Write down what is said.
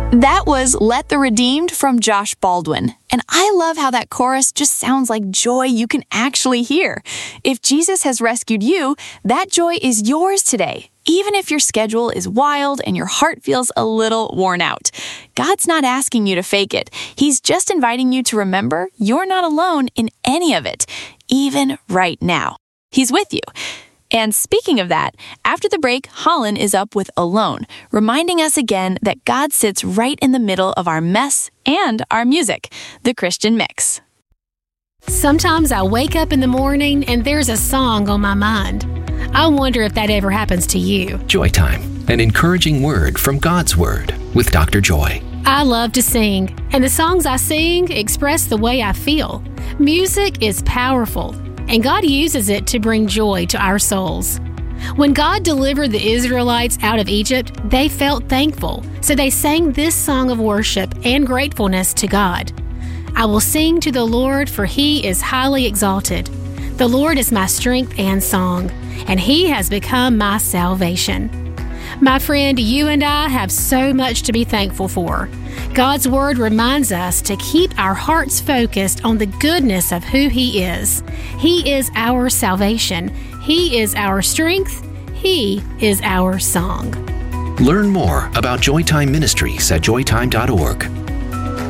That was Let the Redeemed from Josh Baldwin. And I love how that chorus just sounds like joy you can actually hear. If Jesus has rescued you, that joy is yours today, even if your schedule is wild and your heart feels a little worn out. God's not asking you to fake it. He's just inviting you to remember you're not alone in any of it, even right now. He's with you. And speaking of that, after the break, Holland is up with Alone, reminding us again that God sits right in the middle of our mess and our music, the Christian mix. Sometimes I wake up in the morning and there's a song on my mind. I wonder if that ever happens to you. Joy Time, an encouraging word from God's Word with Dr. Joy. I love to sing, and the songs I sing express the way I feel. Music is powerful, and God uses it to bring joy to our souls. When God delivered the Israelites out of Egypt, they felt thankful, so they sang this song of worship and gratefulness to God. I will sing to the Lord, for He is highly exalted. The Lord is my strength and song, and He has become my salvation. My friend, you and I have so much to be thankful for. God's Word reminds us to keep our hearts focused on the goodness of who He is. He is our salvation. He is our strength. He is our song. Learn more about Joytime Ministries at joytime.org.